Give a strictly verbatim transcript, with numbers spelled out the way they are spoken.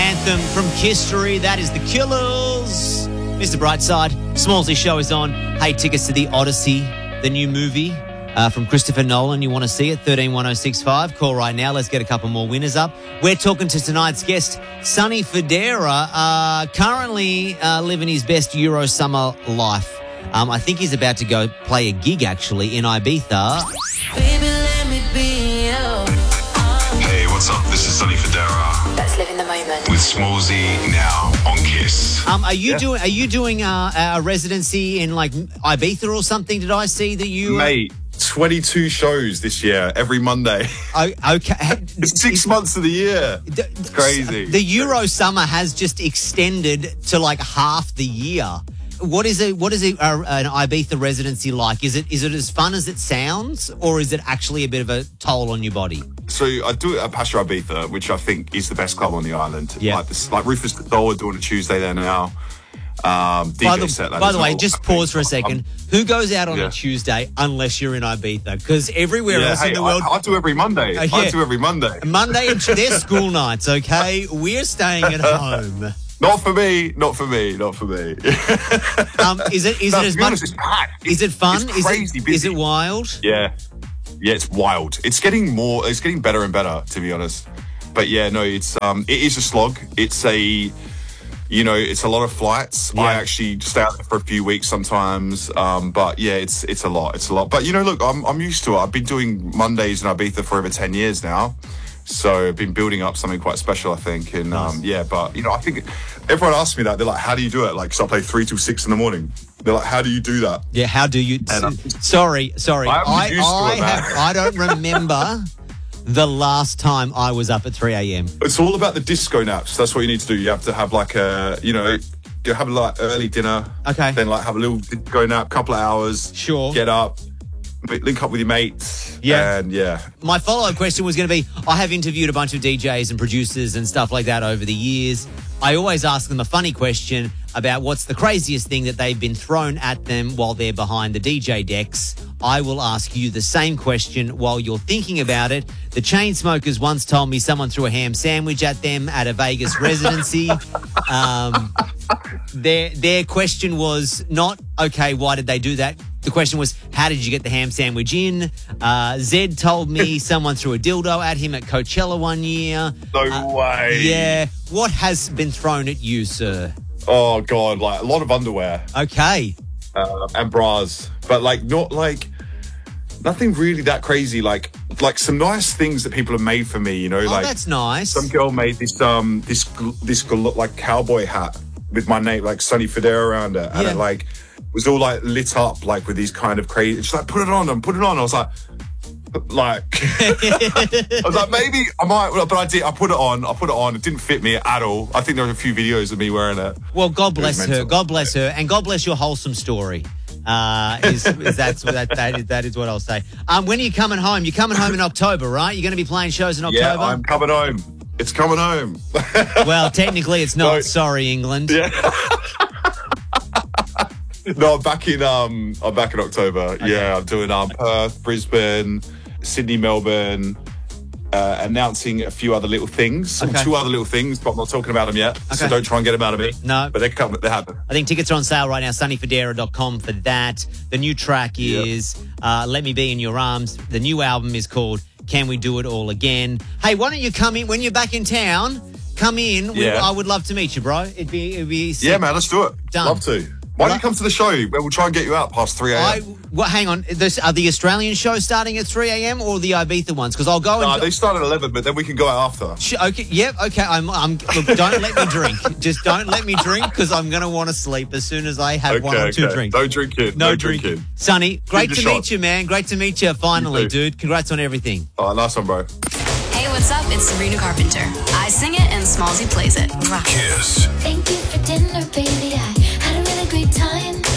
anthem from History. That is The Killers. Mister Brightside, Smallsy show is on. Hey, tickets to The Odyssey, the new movie uh, from Christopher Nolan. You want to see it? thirteen one oh six five. Call right now. Let's get a couple more winners up. We're talking to tonight's guest, Sonny Fodera, uh, currently uh, living his best Euro summer life. Um, I think he's about to go play a gig, actually, in Ibiza. Baby, let me be you. Hey, what's up? This is Sonny Fodera. Let's live in the moment. With Smallsy now on Kiss. Um, are you Yeah. doing? Are you doing uh, a residency in like Ibiza or something? Did I see that you? Uh, Mate, twenty-two shows this year, every Monday. Oh, okay. It's six months of the year. It's crazy. The Euro summer has just extended to like half the year. What is it? What is it? Uh, an Ibiza residency like? Is it is it as fun as it sounds, or is it actually a bit of a toll on your body? So I do it at Pacha Ibiza, which I think is the best club on the island. Yeah. Like, this, like Rufus the Doll are doing a Tuesday there now. Um, D J By the, set that by as the way, well, just I pause think. for a second. Um, Who goes out on yeah. a Tuesday unless you're in Ibiza? Because everywhere yeah, else hey, in the world, I, I do every Monday. Uh, yeah. I do every Monday. Monday and they're school nights. Okay, we're staying at home. Not for me. Not for me. Not for me. Um, is it is No, it to as be much? honest, it's packed. Is it fun? It's is crazy it, busy. Is it wild? Yeah, yeah, it's wild. It's getting more. It's getting better and better, to be honest. But yeah, no, it's um, it is a slog. It's a, you know, it's a lot of flights. Yeah. I actually stay out there for a few weeks sometimes. Um, but yeah, it's it's a lot. It's a lot. But you know, look, I'm I'm used to it. I've been doing Mondays in Ibiza for over ten years now. So I've been building up something quite special, I think. And Nice. um, yeah, but you know, I think everyone asks me that. They're like, "How do you do it?" Like, so I play three till six in the morning. They're like, "How do you do that?" Yeah. How do you? And, uh, sorry, sorry. I'm I used to I, it, man. have, I don't remember the last time I was up at three a.m. It's all about the disco naps. That's what you need to do. You have to have like a, you know, you have like early dinner. Okay. Then like have a little disco nap, couple of hours. Sure. Get up, link up with your mates. Yeah. And yeah. My follow-up question was going to be, I have interviewed a bunch of D Js and producers and stuff like that over the years. I always ask them a funny question about what's the craziest thing that they've been thrown at them while they're behind the D J decks. I will ask you the same question while you're thinking about it. The Chainsmokers once told me someone threw a ham sandwich at them at a Vegas residency. Um, their their question was not, okay, why did they do that? The question was, how did you get the ham sandwich in? Uh, Zed told me someone threw a dildo at him at Coachella one year. No Uh, way. Yeah. What has been thrown at you, sir? Oh God, like a lot of underwear Okay. uh, and bras, but like not like nothing really that crazy. Like like some nice things that people have made for me. You know, Oh, like that's nice. some girl made this um this this gl- like cowboy hat with my name, like Sonny Fodera, around it, and Yeah. it like was all like lit up like with these kind of crazy. She's like, put it on and put it on. I was like, like I was like, maybe I might, but I did. I put it on. I put it on. It didn't fit me at all. I think there were a few videos of me wearing it. Well, God It was bless her. mental. God bless her, and God bless your wholesome story. Uh, is, is that's that that is, that is what I'll say. Um, when are you coming home? You're coming home in October, right? You're going to be playing shows in October. Yeah, I'm coming home. It's coming home. Well, technically, it's not. No. Sorry, England. Yeah. No, I'm back in um I'm back in October. Yeah, I'm doing um Perth, Brisbane, Sydney, Melbourne, uh, announcing a few other little things. Okay. Two other little things, but I'm not talking about them yet. So Okay. don't try and get them out of me. No. But they come they happen. I think tickets are on sale right now, sunny fodera dot com for that. The new track Yep. is uh, Let Me Be in Your Arms. The new album is called Can We Do It All Again? Hey, why don't you come in when you're back in town? Come in. We, Yeah. I would love to meet you, bro. It'd be, it'd be sick. Yeah, man, let's do it. Done. Love to. Why don't Lo- you come to the show? We'll try and get you out past three a.m. I, well, hang on. This, are the Australian shows starting at three a.m. or the Ibiza ones? Because I'll go and... No, they start at eleven, but then we can go out after. Sh- Okay, yep, okay. I'm, I'm. Look, don't let me drink. Just don't let me drink because I'm going to want to sleep as soon as I have Okay, one or two okay. drinks. No drinking. No, No drinking. drinking. Sonny, great Give to it a meet shot. you, man. Great to meet you finally, You too. dude. Congrats on everything. Oh, nice one, bro. Hey, what's up? It's Sabrina Carpenter. I sing it and Smallsy plays it. Rock. Kiss. Thank you for dinner, baby. I had a really great time.